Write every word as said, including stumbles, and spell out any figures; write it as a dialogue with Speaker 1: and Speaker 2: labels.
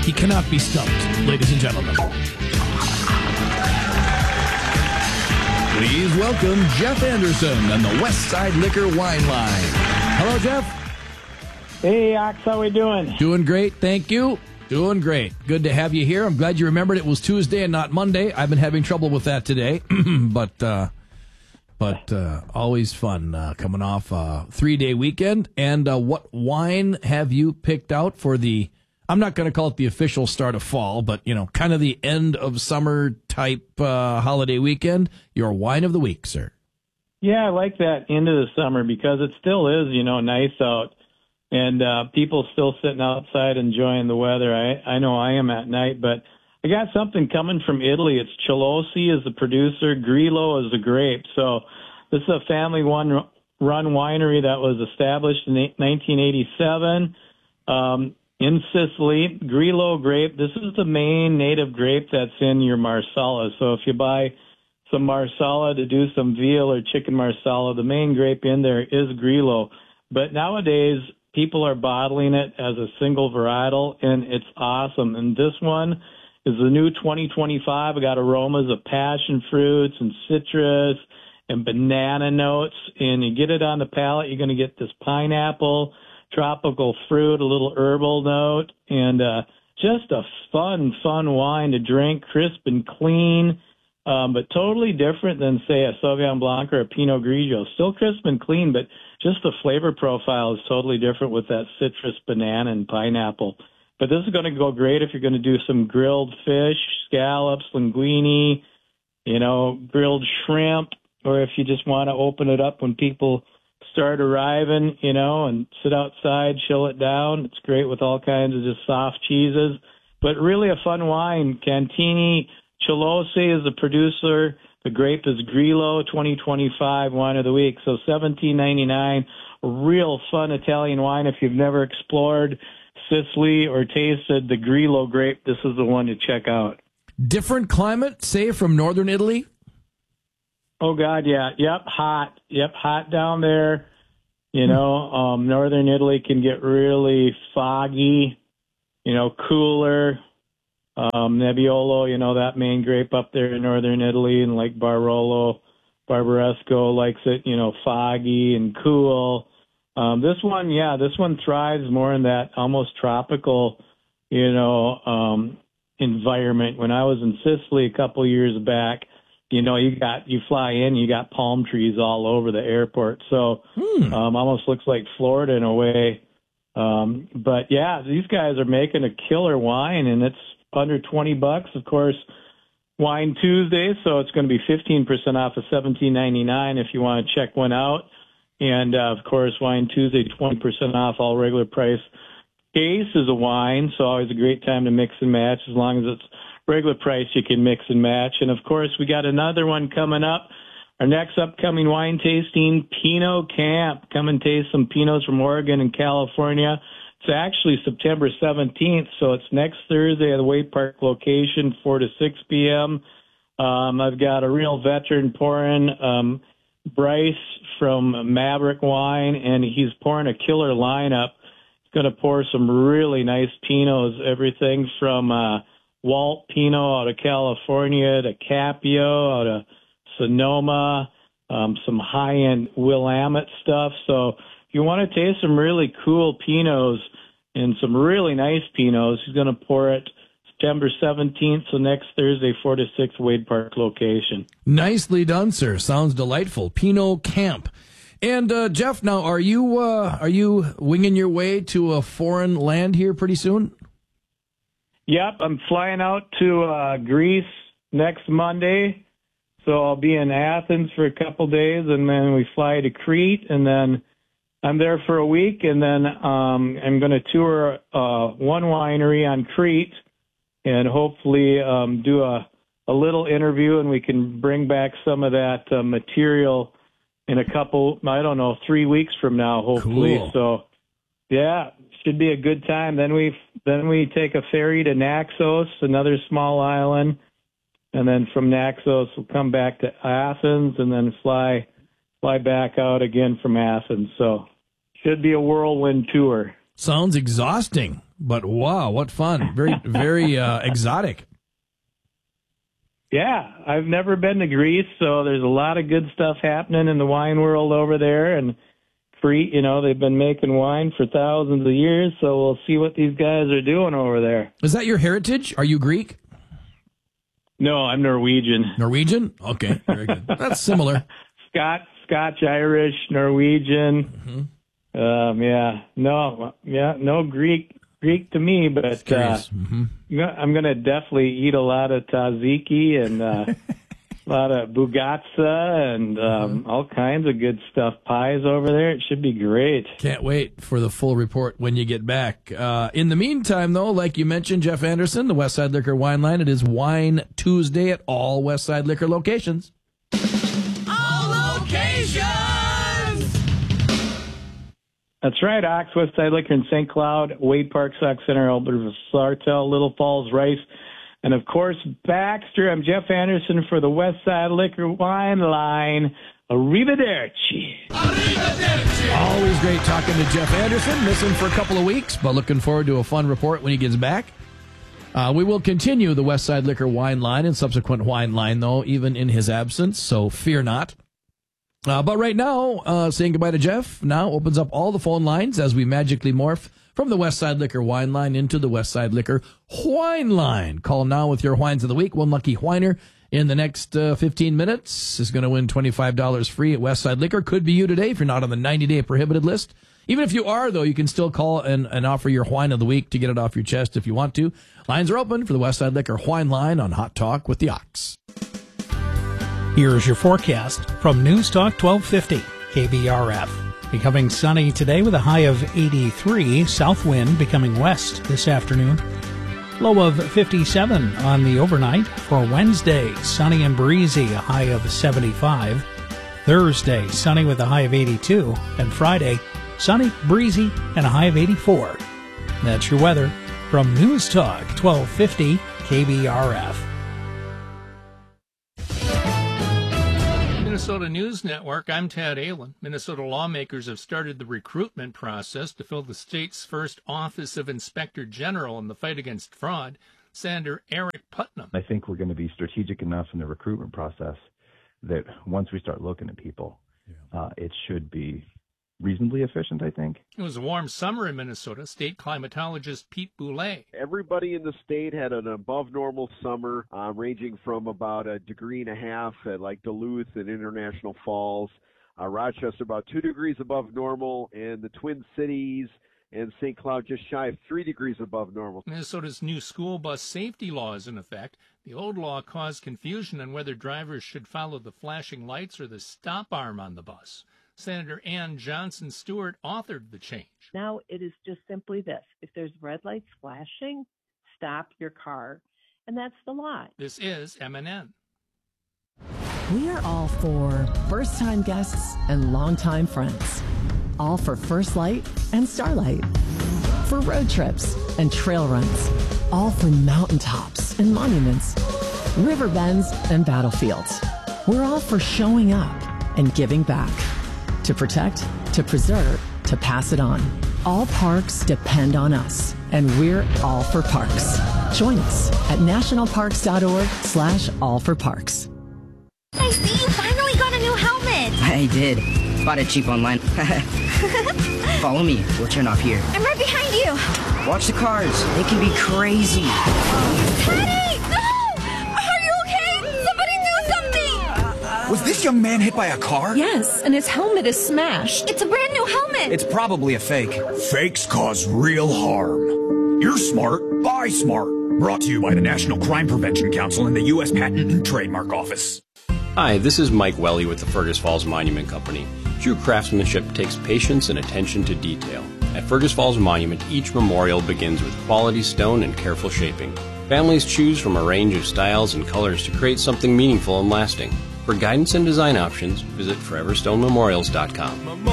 Speaker 1: He cannot be stumped, ladies and gentlemen. Please welcome Jeff Anderson and the West Side Liquor Wine Line. Hello, Jeff.
Speaker 2: Hey, Ox, how we doing?
Speaker 1: Doing great, thank you. Doing great. Good to have you here. I'm glad you remembered it was Tuesday and not Monday. I've been having trouble with that today, but uh, but uh, always fun uh, coming off a three-day weekend. And uh, what wine have you picked out for the, I'm not going to call it the official start of fall, but, you know, kind of the end of summer type uh, holiday weekend? Your wine of the week, sir.
Speaker 2: Yeah, I like that into the summer because it still is, you know, nice out. And uh, people still sitting outside enjoying the weather. I, I know I am at night, but I got something coming from Italy. It's Celossi is the producer, Grillo is the grape. So this is a family one run winery that was established in nineteen eighty-seven um, in Sicily. Grillo grape. This is the main native grape that's in your Marsala. So if you buy some Marsala to do some veal or chicken Marsala, the main grape in there is Grillo. But nowadays, people are bottling it as a single varietal, and it's awesome. And this one is the new twenty twenty-five. I got aromas of passion fruits and citrus and banana notes. And you get it on the palate, you're going to get this pineapple, tropical fruit, a little herbal note, and uh, just a fun, fun wine to drink, crisp and clean, um, but totally different than, say, a Sauvignon Blanc or a Pinot Grigio. Still crisp and clean, but just the flavor profile is totally different with that citrus, banana, and pineapple. But this is going to go great if you're going to do some grilled fish, scallops, linguine, you know, grilled shrimp, or if you just want to open it up when people start arriving, you know, and sit outside, chill it down. It's great with all kinds of just soft cheeses. But really a fun wine. Cantini Celossi is the producer. The grape is Grillo, twenty twenty-five wine of the week. So seventeen ninety-nine, a real fun Italian wine. If you've never explored Sicily or tasted the Grillo grape, this is the one to check out.
Speaker 1: Different climate, say, from northern Italy?
Speaker 2: Oh, God, yeah. Yep, hot. Yep, hot down there. You know, um, northern Italy can get really foggy, you know, cooler. Um, Nebbiolo, you know, that main grape up there in northern Italy, and like Barolo, Barbaresco likes it, you know, foggy and cool. Um, this one, yeah, this one thrives more in that almost tropical, you know, um, environment. When I was in Sicily a couple years back, you know, you got, you fly in, you got palm trees all over the airport. So, hmm. um, almost looks like Florida in a way. Um, but yeah, these guys are making a killer wine, and it's under twenty bucks. Of course, Wine Tuesday, so it's going to be fifteen percent off of seventeen ninety-nine if you want to check one out. And, uh, of course, Wine Tuesday, twenty percent off all regular price cases of wine, so always a great time to mix and match. As long as it's regular price, you can mix and match. And, of course, we got another one coming up. Our next upcoming wine tasting, Pinot Camp. Come and taste some Pinots from Oregon and California. It's actually September seventeenth, so it's next Thursday at the Wade Park location, four to six p.m. Um, I've got a real veteran pouring, um, Bryce from Maverick Wine, and he's pouring a killer lineup. He's going to pour some really nice Pinots, everything from uh, Walt Pinot out of California to Capio out of Sonoma, um, some high-end Willamette stuff. So if you want to taste some really cool Pinots and some really nice Pinots, he's going to pour it September seventeenth, so next Thursday, four to six, Wade Park location.
Speaker 1: Nicely done, sir. Sounds delightful. Pinot Camp. And, uh, Jeff, now, are you uh, are you winging your way to a foreign land here pretty soon?
Speaker 2: Yep, I'm flying out to uh, Greece next Monday. So I'll be in Athens for a couple days, and then we fly to Crete, and then I'm there for a week, and then um, I'm going to tour uh, one winery on Crete and hopefully um, do a, a little interview, and we can bring back some of that uh, material in a couple, I don't know, three weeks from now, hopefully.
Speaker 1: Cool.
Speaker 2: So, yeah, should be a good time. Then we then we take a ferry to Naxos, another small island, and then from Naxos we'll come back to Athens and then fly fly back out again from Athens. So should be a whirlwind tour.
Speaker 1: Sounds exhausting. But wow, what fun. Very, very uh, exotic.
Speaker 2: Yeah, I've never been to Greece, so there's a lot of good stuff happening in the wine world over there. And Crete, you know, they've been making wine for thousands of years, so we'll see what these guys are doing over there.
Speaker 1: Is that your heritage? Are you Greek?
Speaker 2: No, I'm Norwegian.
Speaker 1: Norwegian? Okay, very good. That's similar.
Speaker 2: Scot, Scotch, Irish, Norwegian. Mm-hmm. Um, yeah, no, yeah, no Greek. Greek to me, but uh, mm-hmm. I'm going to definitely eat a lot of tzatziki and uh, a lot of bugatsa and um, mm-hmm. all kinds of good stuff. Pies over there. It should be great.
Speaker 1: Can't wait for the full report when you get back. Uh, in the meantime, though, like you mentioned, Jeff Anderson, the Westside Liquor Wine Line, it is Wine Tuesday at all Westside Liquor locations.
Speaker 3: All locations!
Speaker 2: That's right, Ox, Westside Liquor in Saint Cloud, Wade Park, Sauk Center, Alberta, Sartell, Little Falls, Rice, and of course, Baxter. I'm Jeff Anderson for the Westside Liquor Wine Line. Arrivederci.
Speaker 1: Arrivederci. Always great talking to Jeff Anderson. Miss him for a couple of weeks, but looking forward to a fun report when he gets back. Uh, we will continue the Westside Liquor Wine Line and subsequent wine line, though, even in his absence, so fear not. Uh, but right now, uh, saying goodbye to Jeff now opens up all the phone lines as we magically morph from the Westside Liquor Wine Line into the Westside Liquor Wine Line. Call now with your wines of the week. One lucky whiner in the next uh, fifteen minutes is going to win twenty-five dollars free at Westside Liquor. Could be you today if you're not on the ninety-day prohibited list. Even if you are, though, you can still call and, and offer your wine of the week to get it off your chest if you want to. Lines are open for the Westside Liquor Wine Line on Hot Talk with the Ox.
Speaker 4: Here's your forecast from News Talk twelve fifty K B R F. Becoming sunny today with a high of eighty-three. South wind becoming west this afternoon. Low of fifty-seven on the overnight. For Wednesday, sunny and breezy, a high of seventy-five. Thursday, sunny with a high of eighty-two. And Friday, sunny, breezy, and a high of eighty-four. That's your weather from News Talk twelve fifty K B R F.
Speaker 5: Minnesota News Network, I'm Tad Allen. Minnesota lawmakers have started the recruitment process to fill the state's first Office of Inspector General in the fight against fraud. Senator Eric Putnam.
Speaker 6: I think we're going to be strategic enough in the recruitment process that once we start looking at people, yeah. uh, it should be reasonably efficient, I think.
Speaker 5: It was a warm summer in Minnesota. State climatologist Pete Boulay.
Speaker 7: Everybody in the state had an above normal summer, uh, ranging from about a degree and a half at like Duluth and International Falls. Uh, Rochester about two degrees above normal, and the Twin Cities and Saint Cloud just shy of three degrees above normal.
Speaker 5: Minnesota's new school bus safety law is in effect. The old law caused confusion on whether drivers should follow the flashing lights or the stop arm on the bus. Senator Ann Johnson Stewart authored the change.
Speaker 8: Now it is just simply this. If there's red lights flashing, stop your car. And that's the law.
Speaker 5: This is M N N.
Speaker 9: We are all for first-time guests and longtime friends. All for First Light and Starlight. For road trips and trail runs. All for mountaintops and monuments. River bends and battlefields. We're all for showing up and giving back. To protect, to preserve, to pass it on. All parks depend on us, and we're all for parks. Join us at nationalparks.org slash all for parks.
Speaker 10: I see you finally got a new helmet.
Speaker 11: I did. Bought it cheap online. Follow me. We'll turn off here.
Speaker 10: I'm right behind you.
Speaker 11: Watch the cars. They can be crazy.
Speaker 10: Teddy! No! Are you okay? Somebody do something!
Speaker 12: Was this young man hit by a car?
Speaker 13: Yes, and his helmet is smashed.
Speaker 10: It's a brand new helmet.
Speaker 12: It's probably a fake. Fakes cause real harm. You're smart. Buy smart. Brought to you by the National Crime Prevention Council and the U S Patent and Trademark Office.
Speaker 14: Hi, this is Mike Welly with the Fergus Falls Monument Company. True craftsmanship takes patience and attention to detail. At Fergus Falls Monument, each memorial begins with quality stone and careful shaping. Families choose from a range of styles and colors to create something meaningful and lasting. For guidance and design options, visit forever stone memorials dot com.